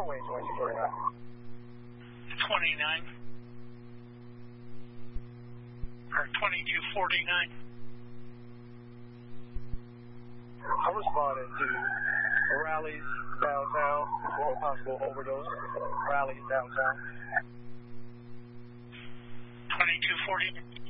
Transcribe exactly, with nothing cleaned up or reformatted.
Conway, twenty-two forty-nine. twenty-nine. Or twenty-two forty-nine. I responded to rallies downtown for a possible overdose. Rallies downtown. twenty-two forty-nine.